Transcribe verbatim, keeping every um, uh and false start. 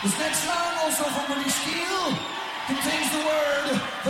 This next song, also from British Steel, contains the word